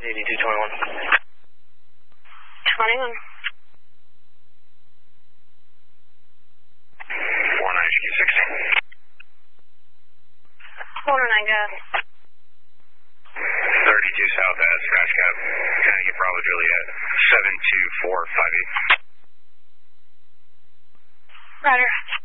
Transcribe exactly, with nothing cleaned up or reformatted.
eighty-two twenty-one. twenty-one. four nine H Q sixty. Quarter nine, gas. thirty-two South at Scratch Cab. Connecticut Bravo Juliet. seven two four five eight. Roger.